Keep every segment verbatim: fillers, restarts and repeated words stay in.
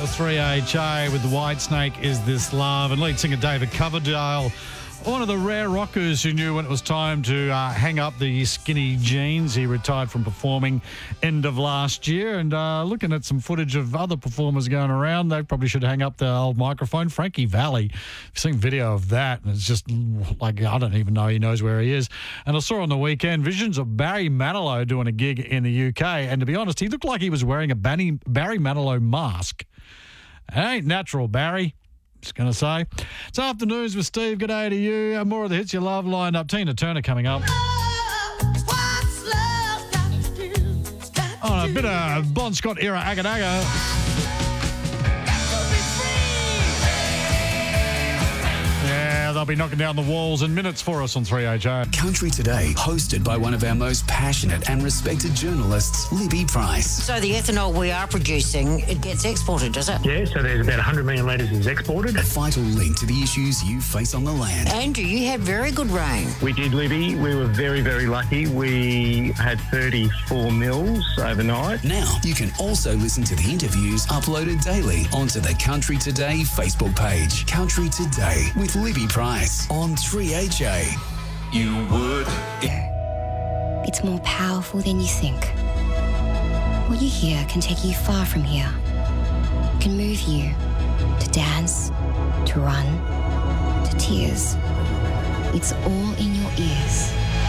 three H A with the White Snake, Is This Love? And lead singer David Coverdale, one of the rare rockers who knew when it was time to uh, hang up the skinny jeans. He retired from performing end of last year. And uh, looking at some footage of other performers going around, they probably should hang up the old microphone. Frankie Valli, I've seen video of that, and it's just like, I don't even know he knows where he is. And I saw on the weekend visions of Barry Manilow doing a gig in the U K. And to be honest, he looked like he was wearing a Barry Manilow mask. It ain't natural, Barry. Just going to say. It's Afternoons with Steve. Good day to you. Uh, more of the hits you love lined up. Tina Turner coming up. On a bit of Bon Scott era Agadaga. Yeah, they'll be knocking down the walls in minutes for us on three H A. Country Today, hosted by one of our most passionate and respected journalists, Libby Price. So the ethanol we are producing, it gets exported, does it? Yeah, so there's about one hundred million litres is exported. A vital link to the issues you face on the land. Andrew, you had very good rain. We did, Libby. We were very, very lucky. We had thirty-four mils overnight. Now, you can also listen to the interviews uploaded daily onto the Country Today Facebook page. Country Today with Libby Price on three H A. You would. It's more powerful than you think. What you hear can take you far from here. It can move you to dance, to run, to tears. It's all in your ears.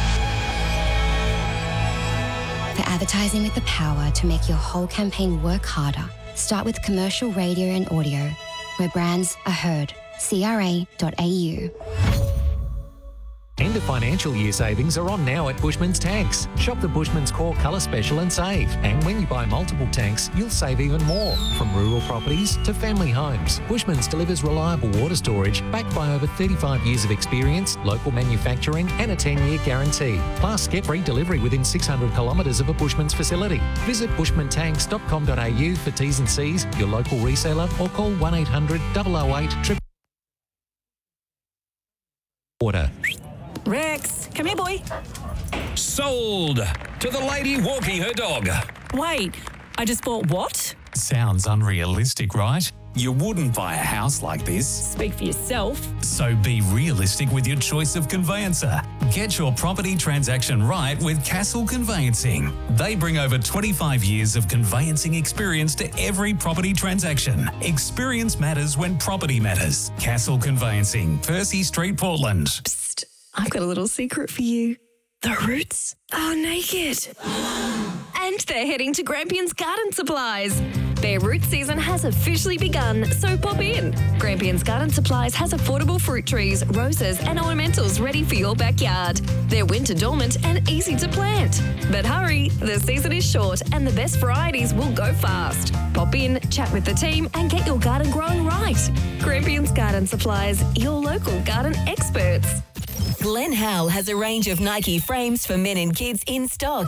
For advertising with the power to make your whole campaign work harder, start with commercial radio and audio, where brands are heard. C R A dot A U. End of financial year savings are on now at Bushman's Tanks. Shop the Bushman's Core Colour Special and save. And when you buy multiple tanks, you'll save even more. From rural properties to family homes, Bushman's delivers reliable water storage backed by over thirty-five years of experience, local manufacturing and a ten-year guarantee. Plus, get free delivery within six hundred kilometres of a Bushman's facility. Visit bushman tanks dot com dot A U for T's and C's, your local reseller, or call one eight hundred, double oh eight, triple Water. Rex, come here, boy. Sold to the lady walking her dog. Wait, I just bought what? Sounds unrealistic, right? You wouldn't buy a house like this. Speak for yourself. So be realistic with your choice of conveyancer. Get your property transaction right with Castle Conveyancing. They bring over twenty-five years of conveyancing experience to every property transaction. Experience matters when property matters. Castle Conveyancing, Percy Street, Portland. Psst, I've got a little secret for you. The Roots are naked. And they're heading to Grampians Garden Supplies. Their root season has officially begun, so pop in. Grampians Garden Supplies has affordable fruit trees, roses and ornamentals ready for your backyard. They're winter dormant and easy to plant. But hurry, the season is short and the best varieties will go fast. Pop in, chat with the team and get your garden growing right. Grampians Garden Supplies, your local garden experts. Glen Howell has a range of Nike frames for men and kids in stock